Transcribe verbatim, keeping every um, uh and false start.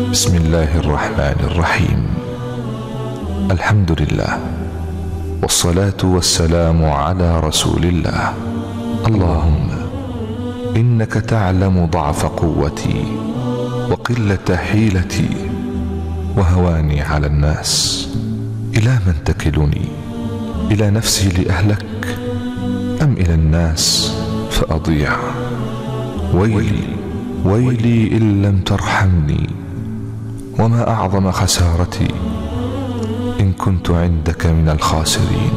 بسم الله الرحمن الرحيم. الحمد لله والصلاة والسلام على رسول الله. اللهم إنك تعلم ضعف قوتي وقلة حيلتي وهواني على الناس. إلى من تكلني؟ إلى نفسي لأهلك أم إلى الناس فأضيع؟ ويلي ويلي إن لم ترحمني، وما أعظم خسارتي إن كنت عندك من الخاسرين.